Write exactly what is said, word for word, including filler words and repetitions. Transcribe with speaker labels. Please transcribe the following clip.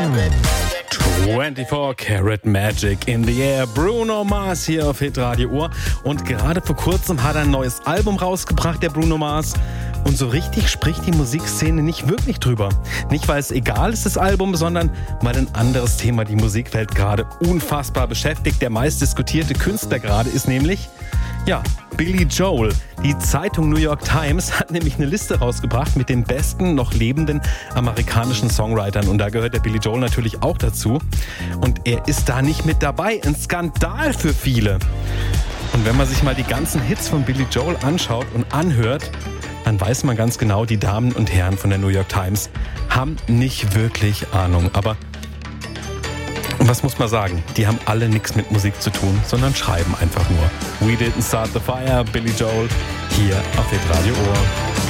Speaker 1: vierundzwanzig Karat Magic in the Air. Bruno Mars hier auf Hitradio Ohr. Und gerade vor kurzem hat er ein neues Album rausgebracht, der Bruno Mars. Und so richtig spricht die Musikszene nicht wirklich drüber. Nicht, weil es egal ist, das Album, sondern weil ein anderes Thema die Musikwelt gerade unfassbar beschäftigt. Der meistdiskutierte Künstler gerade ist nämlich, ja, Billy Joel. Die Zeitung New York Times hat nämlich eine Liste rausgebracht mit den besten noch lebenden amerikanischen Songwritern. Und da gehört der Billy Joel natürlich auch dazu. Und er ist da nicht mit dabei. Ein Skandal für viele. Und wenn man sich mal die ganzen Hits von Billy Joel anschaut und anhört, dann weiß man ganz genau, die Damen und Herren von der New York Times haben nicht wirklich Ahnung. Aber was muss man sagen? Die haben alle nichts mit Musik zu tun, sondern schreiben einfach nur. We didn't start the fire, Billy Joel, hier auf Hitradio Ohr.